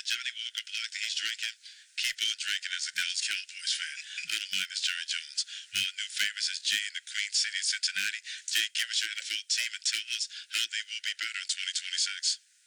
Johnny Walker Block that he's drinking. Keep on drinking as a Dallas Cowboys fan. I don't mind this Jerry Jones. One of the new favorites is Jay in the Queen City of Cincinnati. Jay, give us your NFL team and tell us how they will be better in 2026.